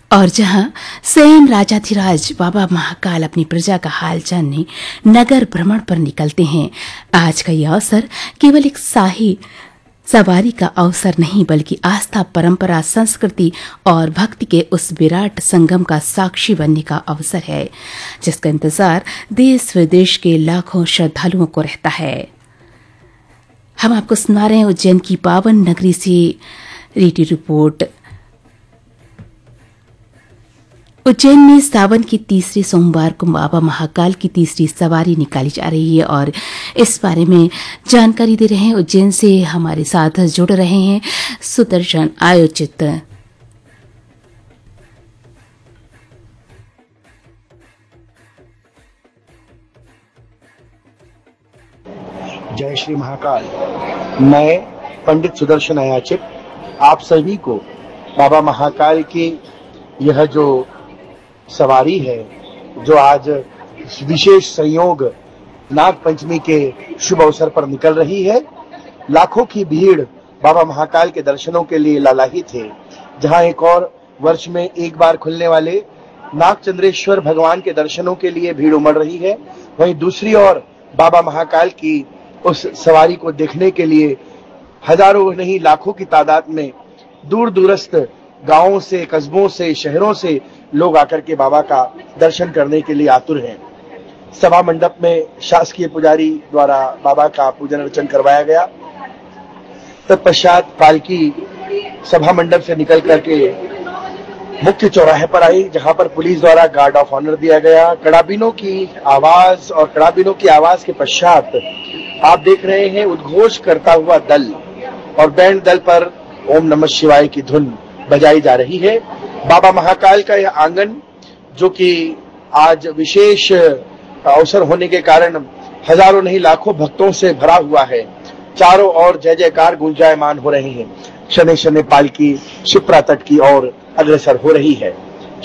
और जहां स्वयं राजाधिराज बाबा महाकाल अपनी प्रजा का हाल जानने नगर भ्रमण पर निकलते हैं, आज का यह अवसर केवल एक शाही सवारी का अवसर नहीं बल्कि आस्था, परंपरा, संस्कृति और भक्ति के उस विराट संगम का साक्षी बनने का अवसर है, जिसका इंतजार देश विदेश के लाखों श्रद्धालुओं को रहता है। हम आपको सुना रहे हैं उज्जैन की पावन नगरी से रेडियो रिपोर्ट। उज्जैन में सावन की तीसरे सोमवार को बाबा महाकाल की तीसरी सवारी निकाली जा रही है और इस बारे में जानकारी दे रहे हैं उज्जैन से हमारे साथ जुड़ रहे हैं सुदर्शन आयोजित। जय श्री महाकाल। मैं पंडित सुदर्शन आयाचित आप सभी को बाबा महाकाल की यह जो सवारी है, जो आज विशेष संयोग नाग पंचमी के शुभ अवसर पर निकल रही है। लाखों की भीड़ बाबा महाकाल के दर्शनों के लिए लालायित है। जहां एक और वर्ष में एक बार खुलने वाले नागचंद्रेश्वर भगवान के दर्शनों के लिए भीड़ उमड़ रही है, वहीं दूसरी ओर बाबा महाकाल की उस सवारी को देखने के लिए हजारों नहीं लाखों की तादाद में दूर दूरस्थ गांवों से, कस्बों से, शहरों से लोग आकर के बाबा का दर्शन करने के लिए आतुर हैं। सभा मंडप में शासकीय पुजारी द्वारा बाबा का पूजन अर्चन करवाया गया। तत्पश्चात पालकी सभा मंडप से निकल करके मुख्य चौराहे पर आई, जहां पर पुलिस द्वारा गार्ड ऑफ ऑनर दिया गया। कड़ाबीनों की आवाज के पश्चात आप देख रहे हैं उद्घोष करता हुआ दल और बैंड दल पर ओम नमः शिवाय की धुन बजाई जा रही है। बाबा महाकाल का यह आंगन, जो कि आज विशेष अवसर होने के कारण हजारों नहीं लाखों भक्तों से भरा हुआ है, चारों ओर जय जयकार गुंजायमान हो रहे हैं। शनै शनै पालकी शिप्रा तट की ओर अग्रसर हो रही है।